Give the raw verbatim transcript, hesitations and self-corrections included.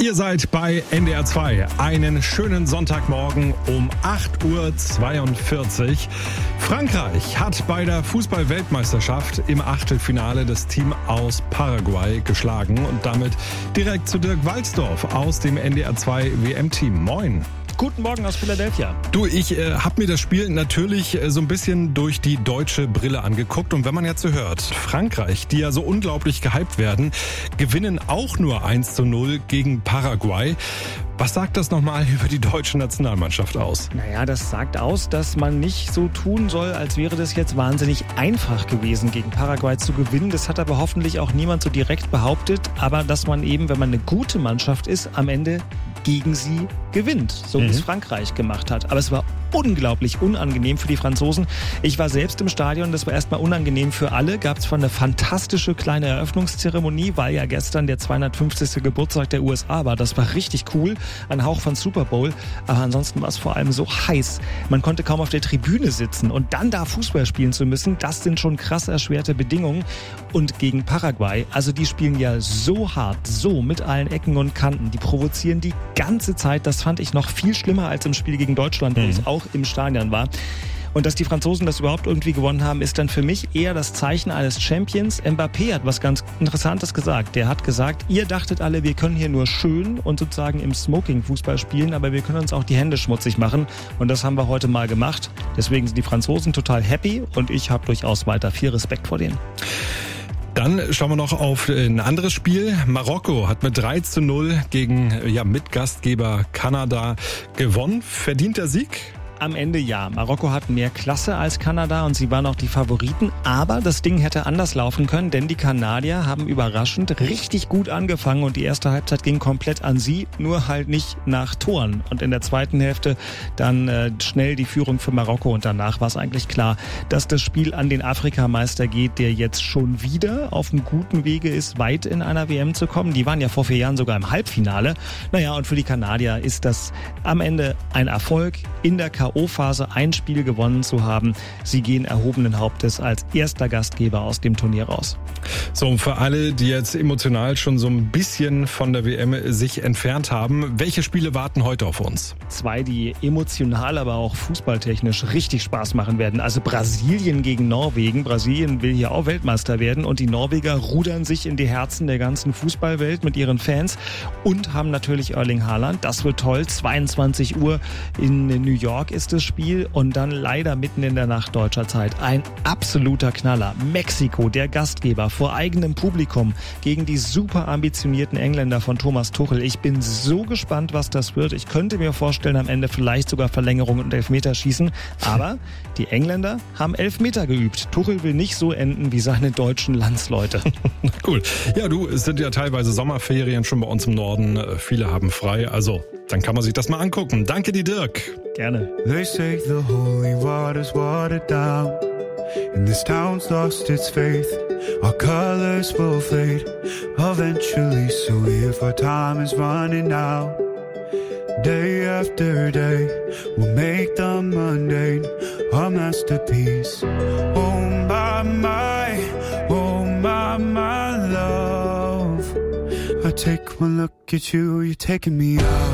Ihr seid bei N D R zwei. Einen schönen Sonntagmorgen um acht Uhr zweiundvierzig. Frankreich hat bei der Fußball-Weltmeisterschaft im Achtelfinale das Team aus Paraguay geschlagen und damit direkt zu Dirk Walzdorf aus dem N D R zwei W M-Team. Moin. Guten Morgen aus Philadelphia. Du, ich äh, habe mir das Spiel natürlich äh, so ein bisschen durch die deutsche Brille angeguckt. Und wenn man jetzt so hört, Frankreich, die ja so unglaublich gehypt werden, gewinnen auch nur eins zu null gegen Paraguay. Was sagt das nochmal über die deutsche Nationalmannschaft aus? Naja, das sagt aus, dass man nicht so tun soll, als wäre das jetzt wahnsinnig einfach gewesen, gegen Paraguay zu gewinnen. Das hat aber hoffentlich auch niemand so direkt behauptet. Aber dass man eben, wenn man eine gute Mannschaft ist, am Ende gegen sie gewinnt, so wie es Frankreich gemacht hat. Aber es war unglaublich unangenehm für die Franzosen. Ich war selbst im Stadion, das war erstmal unangenehm für alle. Gab es zwar eine fantastische kleine Eröffnungszeremonie, weil ja gestern der zweihundertfünfzigste Geburtstag der U S A war. Das war richtig cool, ein Hauch von Super Bowl. Aber ansonsten war es vor allem so heiß. Man konnte kaum auf der Tribüne sitzen und dann da Fußball spielen zu müssen, das sind schon krass erschwerte Bedingungen. Und gegen Paraguay, also die spielen ja so hart, so mit allen Ecken und Kanten. Die provozieren die ganze Zeit. Das fand ich noch viel schlimmer als im Spiel gegen Deutschland, wo mhm. ich auch im Stadion war. Und dass die Franzosen das überhaupt irgendwie gewonnen haben, ist dann für mich eher das Zeichen eines Champions. Mbappé hat was ganz Interessantes gesagt. Der hat gesagt, ihr dachtet alle, wir können hier nur schön und sozusagen im Smoking-Fußball spielen, aber wir können uns auch die Hände schmutzig machen. Und das haben wir heute mal gemacht. Deswegen sind die Franzosen total happy und ich habe durchaus weiter viel Respekt vor denen. Dann schauen wir noch auf ein anderes Spiel. Marokko hat mit drei zu null gegen ja, Mitgastgeber Kanada gewonnen. Verdient der Sieg? Am Ende ja. Marokko hat mehr Klasse als Kanada und sie waren auch die Favoriten. Aber das Ding hätte anders laufen können, denn die Kanadier haben überraschend richtig gut angefangen und die erste Halbzeit ging komplett an sie, nur halt nicht nach Toren. Und in der zweiten Hälfte dann äh, schnell die Führung für Marokko und danach war es eigentlich klar, dass das Spiel an den Afrikameister geht, der jetzt schon wieder auf einem guten Wege ist, weit in einer W M zu kommen. Die waren ja vor vier Jahren sogar im Halbfinale. Naja, und für die Kanadier ist das am Ende ein Erfolg in der K O-Phase ein Spiel gewonnen zu haben. Sie gehen erhobenen Hauptes als erster Gastgeber aus dem Turnier raus. So, und für alle, die jetzt emotional schon so ein bisschen von der W M sich entfernt haben, welche Spiele warten heute auf uns? Zwei, die emotional, aber auch fußballtechnisch richtig Spaß machen werden. Also Brasilien gegen Norwegen. Brasilien will hier auch Weltmeister werden und die Norweger rudern sich in die Herzen der ganzen Fußballwelt mit ihren Fans und haben natürlich Erling Haaland. Das wird toll. zweiundzwanzig Uhr in New York ist das Spiel und dann leider mitten in der Nacht deutscher Zeit ein absoluter Knaller. Mexiko, der Gastgeber, vor eigenem Publikum gegen die super ambitionierten Engländer von Thomas Tuchel. Ich bin so gespannt, was das wird. Ich könnte mir vorstellen, am Ende vielleicht sogar Verlängerung und Elfmeterschießen. Aber die Engländer haben Elfmeter geübt. Tuchel will nicht so enden wie seine deutschen Landsleute. Cool. Ja, du, es sind ja teilweise Sommerferien schon bei uns im Norden. Viele haben frei. Also, dann kann man sich das mal angucken. Danke dir, Dirk. Gerne. They say the holy water's watered down, and this town's lost its faith. Our colors will fade eventually, so if our time is running out, day after day, we'll make the mundane our masterpiece. Oh my, my, oh my, my love, I take one look at you, you're taking me out.